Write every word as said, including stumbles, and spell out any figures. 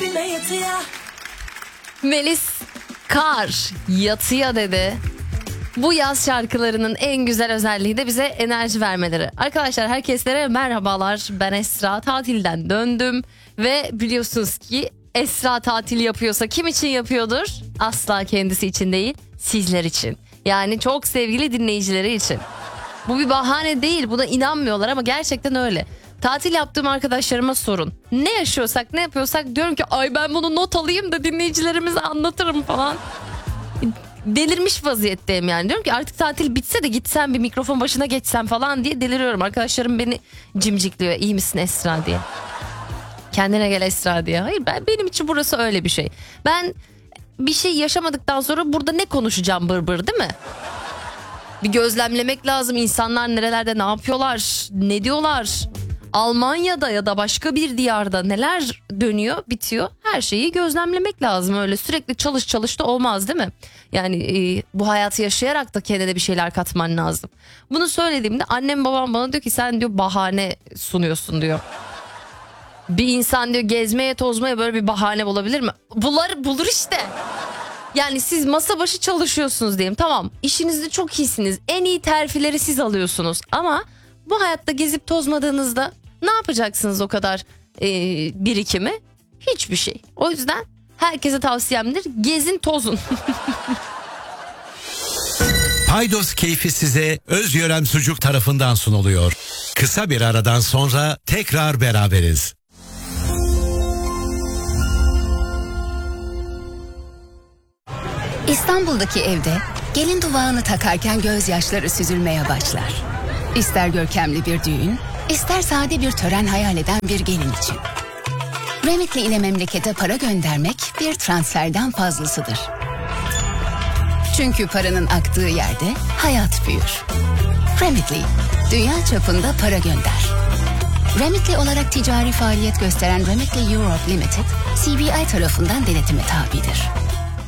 seninle yatıya. Melis Kar yatıya dedi. Bu yaz şarkılarının en güzel özelliği de bize enerji vermeleri. Arkadaşlar herkeslere merhabalar. Ben Esra, tatilden döndüm ve biliyorsunuz ki Esra tatil yapıyorsa kim için yapıyordur? Asla kendisi için değil, sizler için. Yani çok sevgili dinleyicileri için. Bu bir bahane değil, buna inanmıyorlar ama gerçekten öyle. Tatil yaptığım arkadaşlarıma sorun. Ne yaşıyorsak, ne yapıyorsak diyorum ki ay ben bunu not alayım da dinleyicilerimize anlatırım falan. Delirmiş vaziyetteyim yani. Diyorum ki artık tatil bitse de gitsem bir mikrofon başına geçsem falan diye deliriyorum. Arkadaşlarım beni cimcikliyor. İyi misin Esra diye. Kendine gel Esra diye. Hayır, ben benim için burası öyle bir şey. Ben bir şey yaşamadıktan sonra burada ne konuşacağım bır bır, değil mi? Bir gözlemlemek lazım. İnsanlar nerelerde ne yapıyorlar, ne diyorlar. Almanya'da ya da başka bir diyarda neler dönüyor, bitiyor. Her şeyi gözlemlemek lazım. Öyle sürekli çalış çalış da olmaz, değil mi? Yani e, bu hayatı yaşayarak da kendine bir şeyler katman lazım. Bunu söylediğimde annem babam bana diyor ki sen diyor bahane sunuyorsun diyor. Bir insan diyor gezmeye tozmaya böyle bir bahane bulabilir mi? Bular, bulur işte. Yani siz masa başı çalışıyorsunuz diyelim. Tamam, işinizde çok iyisiniz. En iyi terfileri siz alıyorsunuz. Ama bu hayatta gezip tozmadığınızda ne yapacaksınız o kadar e, birikimi? Hiçbir şey. O yüzden herkese tavsiyemdir. Gezin tozun. Paydos keyfi size Özyörem Sucuk tarafından sunuluyor. Kısa bir aradan sonra tekrar beraberiz. İstanbul'daki evde gelin duvağını takarken gözyaşları süzülmeye başlar. İster görkemli bir düğün, ister sade bir tören hayal eden bir gelin için. Remitly ile memlekete para göndermek bir transferden fazlasıdır. Çünkü paranın aktığı yerde hayat büyür. Remitly, dünya çapında para gönder. Remitly olarak ticari faaliyet gösteren Remitly Europe Limited, C B I tarafından denetime tabidir.